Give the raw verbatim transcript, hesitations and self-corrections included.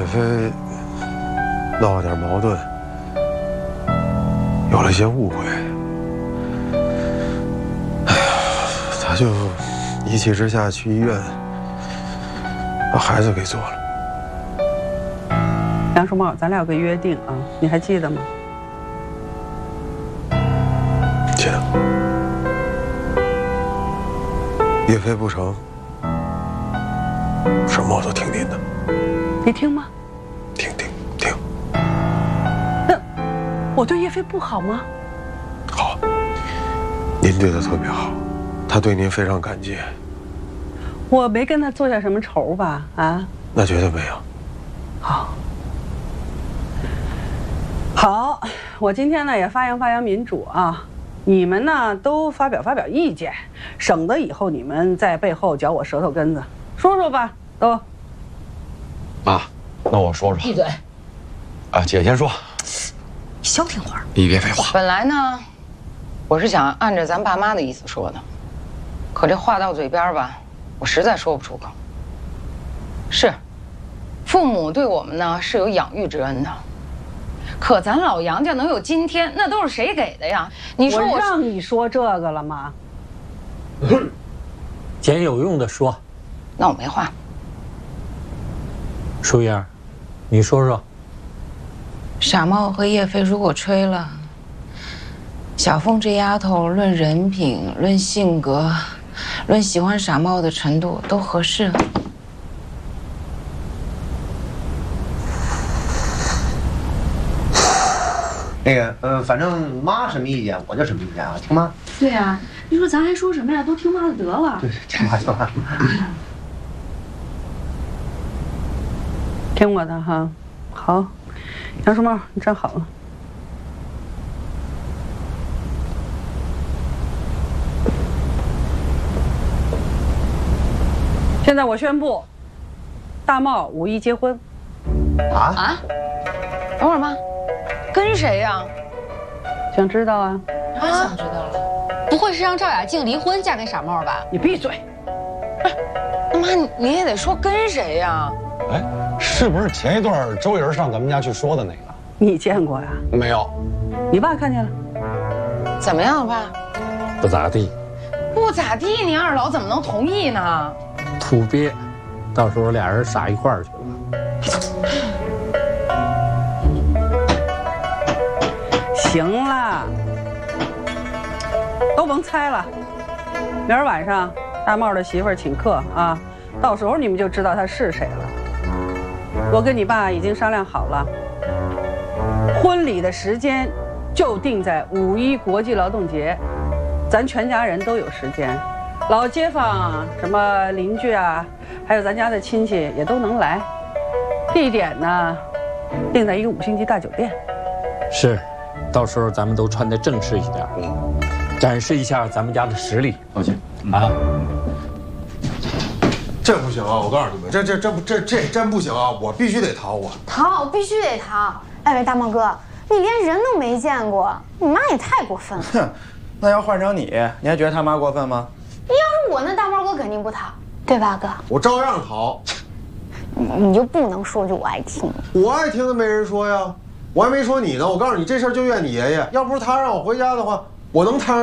岳飞闹了点矛盾，有了一些误会，哎呀，他就一气之下去医院把孩子给做了。 杨树茂，咱俩有个约定啊，你还记得吗？ 记得。岳飞不成，什么我都听您的。 你听吗？ 听听听。 那我对岳飞不好吗？ 好，您对他特别好，他对您非常感激。 我没跟他做下什么仇吧？啊？ 那绝对没有。 好。好，我今天呢也发扬发扬民主啊，你们呢都发表发表意见，省得以后你们在背后嚼我舌头根子。说说吧，都。 妈，那我说说。 闭嘴！ 啊，姐先说。 你消停会儿。 你别废话。 本来呢，我是想按着咱爸妈的意思说的，可这话到嘴边吧，我实在说不出口。是，父母对我们呢是有养育之恩的。可咱老杨家能有今天，那都是谁给的呀？你说 我, 我让你说这个了吗？ 捡有用的说。 那我没话。 淑英，你说说。 傻帽和叶飞如果吹了，小凤这丫头论人品、论性格、论喜欢傻帽的程度都合适。 那个呃，反正妈什么意见我就什么意见啊，听妈。 对啊，你说咱还说什么呀？都听妈的得了。 对，听妈听妈。 听我的哈，好，杨树茂，你站好了。现在我宣布，大茂五一结婚。 啊啊！等会儿妈。跟谁呀？ 想知道啊？ 我想知道了。 不会是让赵雅静离婚嫁给傻帽吧？ 你闭嘴！ 不是，那妈你你也得说跟谁呀？ 哎，是不是前一段周莹上咱们家去说的那个？ 你见过呀？ 没有。 你爸看见了？ 怎么样，爸？ 不咋地。 不咋地，你二老怎么能同意呢？ 土鳖，到时候俩人傻一块儿去了。 行了，都甭猜了。明儿晚上大茂的媳妇儿请客啊，到时候你们就知道他是谁了。我跟你爸已经商量好了，婚礼的时间就定在五一国际劳动节，咱全家人都有时间，老街坊、什么邻居啊，还有咱家的亲戚也都能来。地点呢，定在一个五星级大酒店。 是。到时候咱们都穿得正式一点，嗯，展示一下咱们家的实力。 放心啊， 这不行啊！我告诉你们，这这这不这这真不行啊！我必须得逃我。 逃，必须得逃！哎喂，大茂哥，你连人都没见过，你妈也太过分了。 哼，那要换成你，你还觉得他妈过分吗？ 要是我，那大茂哥肯定不逃，对吧，哥？ 我照样逃。 你你就不能说句我爱听？ 我爱听的没人说呀。我还没说你呢，我告诉你，这事儿就怨你爷爷。要不是他让我回家的话，我能摊上。